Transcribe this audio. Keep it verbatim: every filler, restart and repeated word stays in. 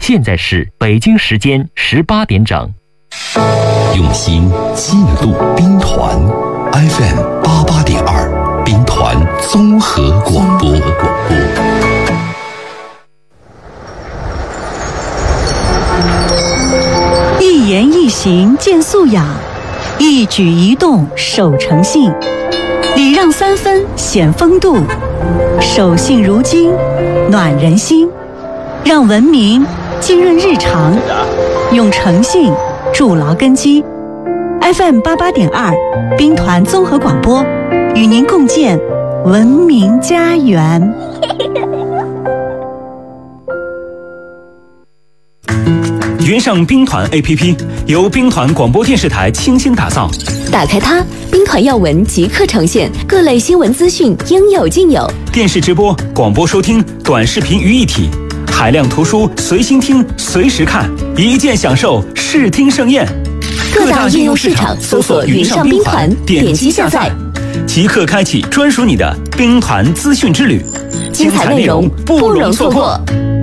现在是北京时间十八点整。 用心记录兵团 F M 八八点二，兵团综合广播。 一言一行见素养，一举一动守诚信，礼让三分显风度，守信如金暖人心，让文明浸润日常，用诚信筑牢根基。 F M 八八点二，兵团综合广播，与您共建文明家园。 云上兵团 A P P 由兵团广播电视台倾心打造， 打开它，兵团要闻即刻呈现，各类新闻资讯应有尽有。 电视直播、广播收听、短视频于一体，海量图书随心听、随时看，一键享受视听盛宴。 各大应用市场搜索云上兵团，点击下载， 即刻开启专属你的兵团资讯之旅， 精彩内容不容错过。